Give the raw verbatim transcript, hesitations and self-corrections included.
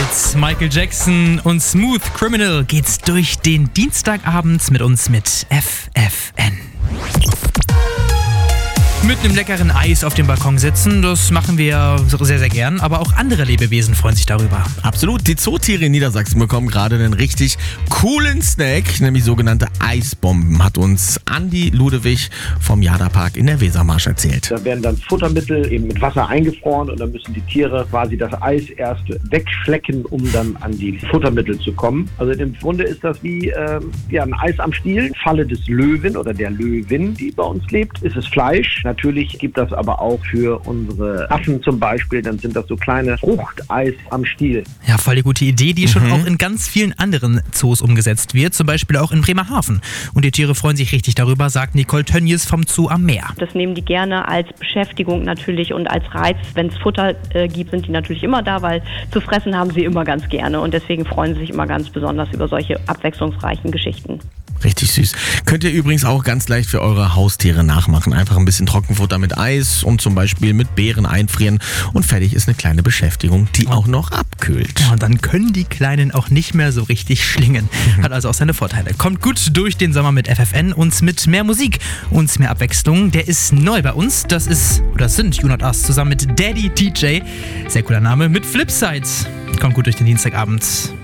Mit Michael Jackson und Smooth Criminal geht's durch den Dienstagabend mit uns mit F F N. Mit einem leckeren Eis auf dem Balkon sitzen, das machen wir sehr, sehr gern. Aber auch andere Lebewesen freuen sich darüber. Absolut. Die Zootiere in Niedersachsen bekommen gerade einen richtig coolen Snack, nämlich sogenannte Eisbomben, hat uns Andi Ludewig vom Jada-Park in der Wesermarsch erzählt. Da werden dann Futtermittel eben mit Wasser eingefroren und dann müssen die Tiere quasi das Eis erst wegschlecken, um dann an die Futtermittel zu kommen. Also im Grunde ist das wie äh, ja, ein Eis am Stiel. Falle des Löwen oder der Löwin, die bei uns lebt, ist es Fleisch. Natürlich gibt das aber auch für unsere Affen zum Beispiel, dann sind das so kleine Fruchteis am Stiel. Ja, voll die gute Idee, die mhm. schon auch in ganz vielen anderen Zoos umgesetzt wird, zum Beispiel auch in Bremerhaven. Und die Tiere freuen sich richtig darüber, sagt Nicole Tönnies vom Zoo am Meer. Das nehmen die gerne als Beschäftigung natürlich und als Reiz. Wenn es Futter äh, gibt, sind die natürlich immer da, weil zu fressen haben sie immer ganz gerne und deswegen freuen sie sich immer ganz besonders über solche abwechslungsreichen Geschichten. Richtig süß. Könnt ihr übrigens auch ganz leicht für eure Haustiere nachmachen. Einfach ein bisschen Trockenfutter mit Eis und zum Beispiel mit Beeren einfrieren und fertig ist eine kleine Beschäftigung, die auch noch abkühlt. Ja, und dann können die Kleinen auch nicht mehr so richtig schlingen. Hat also auch seine Vorteile. Kommt gut durch den Sommer mit F F N und mit mehr Musik und mehr Abwechslung. Der ist neu bei uns. Das ist, oder das sind You Not Us zusammen mit Daddy D J. Sehr cooler Name mit Flipside. Kommt gut durch den Dienstagabend.